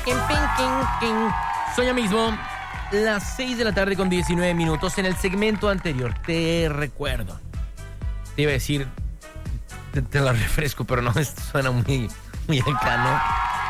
Son ya mismo las 6 de la tarde con 19 minutos. En el segmento anterior, te recuerdo. Te iba a decir, te la refresco, pero no, esto suena muy acá, ¿no?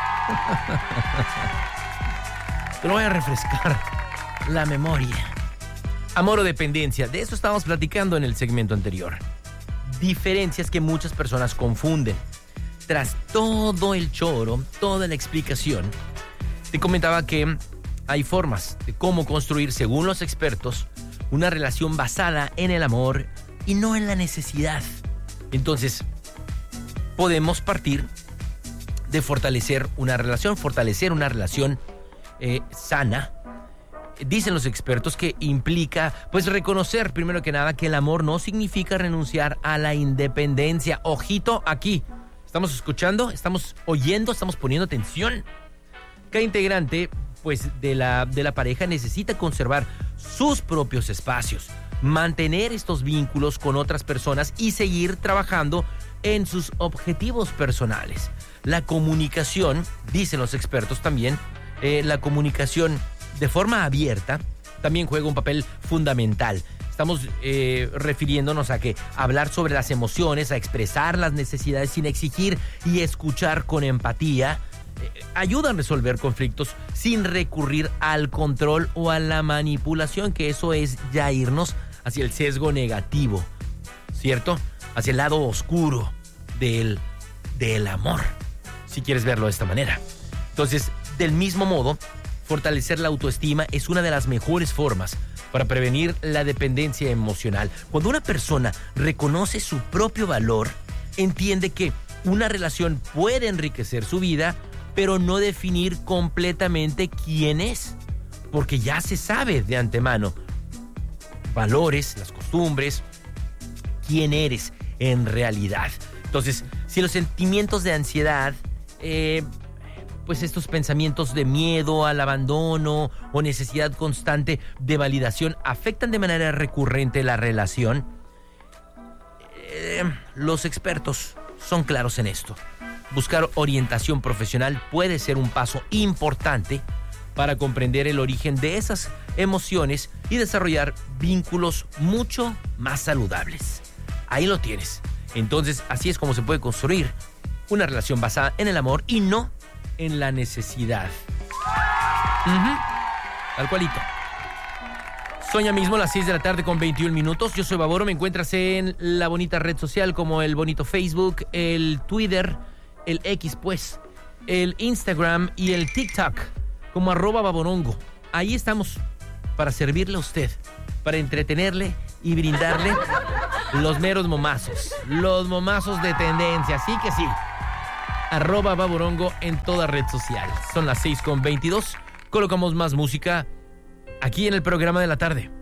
Te lo voy a refrescar la memoria. Amor o dependencia, de eso estábamos platicando en el segmento anterior. Diferencias que muchas personas confunden. Tras todo el choro, toda la explicación, te comentaba que hay formas de cómo construir, según los expertos, una relación basada en el amor y no en la necesidad. Entonces, podemos partir de fortalecer una relación sana. Dicen los expertos que implica, pues, reconocer, primero que nada, que el amor no significa renunciar a la independencia. Ojito aquí. ¿Estamos escuchando? ¿Estamos oyendo? ¿Estamos poniendo atención? Cada integrante, pues, de la pareja necesita conservar sus propios espacios, mantener estos vínculos con otras personas y seguir trabajando en sus objetivos personales. La comunicación, dicen los expertos también, la comunicación de forma abierta también juega un papel fundamental. Estamos refiriéndonos a que hablar sobre las emociones, a expresar las necesidades sin exigir y escuchar con empatía, ayuda a resolver conflictos sin recurrir al control o a la manipulación, que eso es ya irnos hacia el sesgo negativo, ¿cierto? Hacia el lado oscuro del amor, si quieres verlo de esta manera. Entonces, del mismo modo, fortalecer la autoestima es una de las mejores formas para prevenir la dependencia emocional. Cuando una persona reconoce su propio valor, entiende que una relación puede enriquecer su vida, pero no definir completamente quién es, porque ya se sabe de antemano valores, las costumbres, quién eres en realidad. Entonces, si los sentimientos de ansiedad, pues estos pensamientos de miedo al abandono o necesidad constante de validación afectan de manera recurrente la relación, los expertos son claros en esto. Buscar orientación profesional puede ser un paso importante para comprender el origen de esas emociones y desarrollar vínculos mucho más saludables. Ahí lo tienes. Entonces, así es como se puede construir una relación basada en el amor y no en la necesidad. Tal cualito. Son ya mismo las 6 de la tarde con 21 minutos. Yo soy Baboro. Me encuentras en la bonita red social como el bonito Facebook, el Twitter, el X, pues, el Instagram y el TikTok como @Baborongo. Ahí estamos para servirle a usted, para entretenerle y brindarle los meros momazos, los momazos de tendencia. Así que sí, @Baborongo en toda red social. Son las 6:22. Colocamos más música aquí en el programa de la tarde.